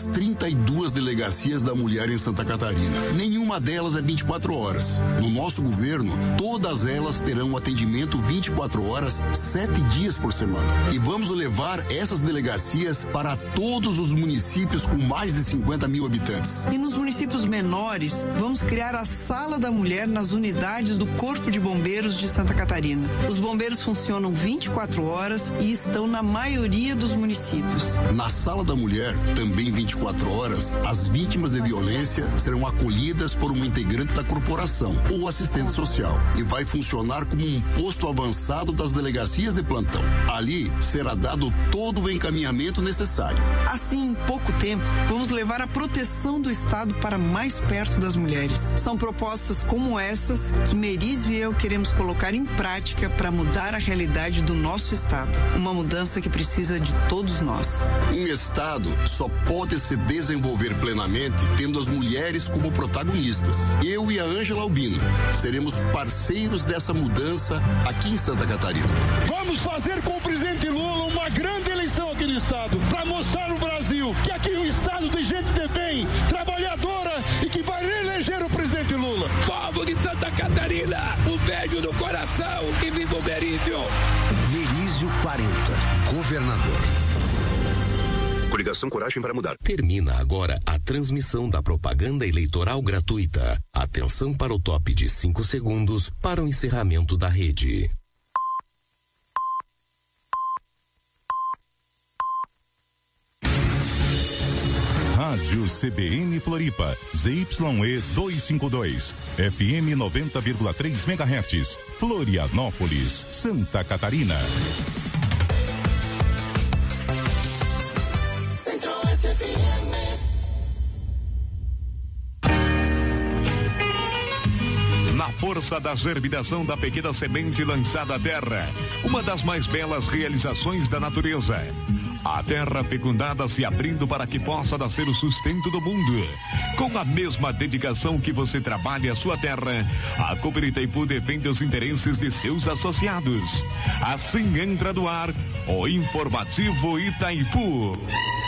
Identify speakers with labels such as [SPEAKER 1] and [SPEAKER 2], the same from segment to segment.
[SPEAKER 1] 32 delegacias da mulher em Santa Catarina. Nenhuma delas é 24 horas. No nosso governo, todas elas terão atendimento 24 horas, 7 dias por semana. E vamos levar essas delegacias para todos os municípios com mais de 50 mil habitantes.
[SPEAKER 2] E nos municípios menores, vamos criar a Sala da Mulher nas unidades do Corpo de Bombeiros de Santa Catarina. Os bombeiros funcionam 24 horas e estão na maioria dos municípios.
[SPEAKER 1] Na Sala da Mulher, também 24 horas, as vítimas de violência serão acolhidas por uma integrante da corporação ou assistente social e vai funcionar como um posto avançado das delegacias de plantão. Ali será dado todo o encaminhamento necessário.
[SPEAKER 2] Assim, em pouco tempo, vamos levar a proteção do Estado para mais perto das mulheres. São propostas como essas que Merizio e eu queremos colocar em prática para mudar a realidade do nosso Estado. Uma mudança que precisa de todos nós.
[SPEAKER 1] Um Estado só pode se desenvolver plenamente tendo as mulheres como protagonistas. Eu e a Ângela Albino seremos parceiros dessa mudança aqui em Santa Catarina.
[SPEAKER 3] Vamos fazer com o presidente Lula uma grande eleição aqui no Estado para mostrar no Brasil que aqui é um Estado de gente de bem, trabalhadora e que vai reeleger o presidente Lula.
[SPEAKER 4] Povo de Santa Catarina, um beijo no coração e viva o Merizio.
[SPEAKER 5] Merizio 40, governador.
[SPEAKER 6] Coligação Coragem para Mudar.
[SPEAKER 7] Termina agora a transmissão da propaganda eleitoral gratuita. Atenção para o top de 5 segundos para o encerramento da rede.
[SPEAKER 8] Rádio CBN Floripa, ZYE 252, FM 90,3 MHz, Florianópolis, Santa Catarina.
[SPEAKER 9] Na força da germinação da pequena semente lançada à terra, uma das mais belas realizações da natureza. A terra fecundada se abrindo para que possa nascer o sustento do mundo. Com a mesma dedicação que você trabalha a sua terra, a Cooper Itaipu defende os interesses de seus associados. Assim entra no ar o Informativo Itaipu.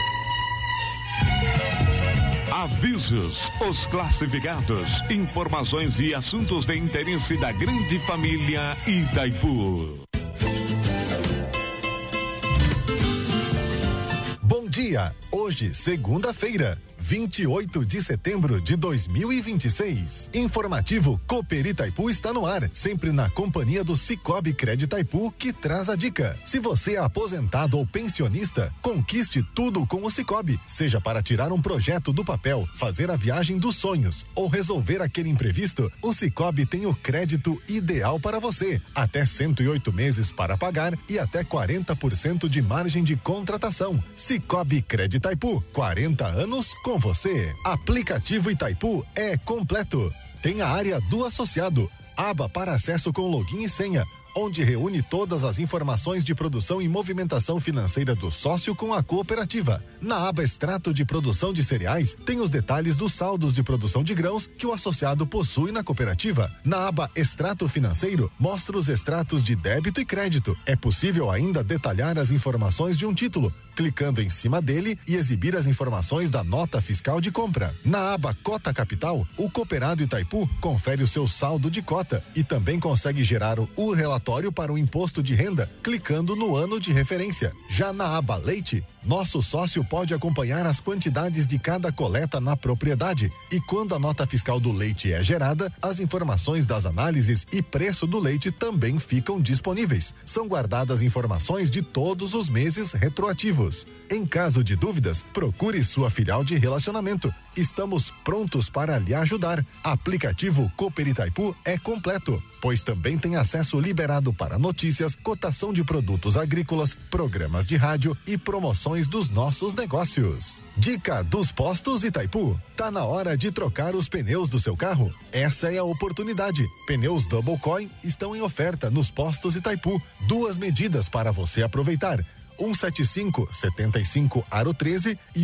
[SPEAKER 9] Avisos, os classificados, informações e assuntos de interesse da grande família Itaipu.
[SPEAKER 10] Bom dia, hoje, segunda-feira, 28 de setembro de 2026. Informativo Cooper Itaipu está no ar, sempre na companhia do Cicobi Crédito Itaipu, que traz a dica. Se você é aposentado ou pensionista, conquiste tudo com o Cicobi, seja para tirar um projeto do papel, fazer a viagem dos sonhos ou resolver aquele imprevisto, o Cicobi tem o crédito ideal para você. Até 108 meses para pagar e até 40% de margem de contratação. Cicobi Crédito Itaipu, 40 anos com você. Aplicativo Itaipu é completo. Tem a área do associado, aba para acesso com login e senha, onde reúne todas as informações de produção e movimentação financeira do sócio com a cooperativa. Na aba Extrato de Produção de Cereais, tem os detalhes dos saldos de produção de grãos que o associado possui na cooperativa. Na aba Extrato Financeiro, mostra os extratos de débito e crédito. É possível ainda detalhar as informações de um título, clicando em cima dele e exibir as informações da nota fiscal de compra. Na aba Cota Capital, o cooperado Itaipu confere o seu saldo de cota e também consegue gerar o relatório para o imposto de renda, clicando no ano de referência. Já na aba Leite, nosso sócio pode acompanhar as quantidades de cada coleta na propriedade e quando a nota fiscal do leite é gerada, as informações das análises e preço do leite também ficam disponíveis. São guardadas informações de todos os meses retroativos. Em caso de dúvidas, procure sua filial de relacionamento. Estamos prontos para lhe ajudar. Aplicativo Cooper Itaipu é completo, pois também tem acesso liberado para notícias, cotação de produtos agrícolas, programas de rádio e promoções dos nossos negócios. Dica dos postos Itaipu. Tá na hora de trocar os pneus do seu carro? Essa é a oportunidade. Pneus Double Coin estão em oferta nos postos Itaipu. 2 medidas para você aproveitar. 175/75 aro 13 e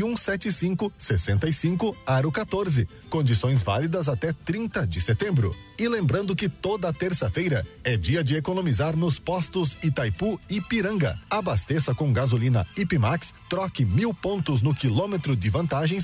[SPEAKER 10] 175/65 aro 14. Condições válidas até 30 de setembro. E lembrando que toda terça-feira é dia de economizar nos postos Itaipu e Ipiranga. Abasteça com gasolina Ipimax, troque 1000 pontos no quilômetro de vantagens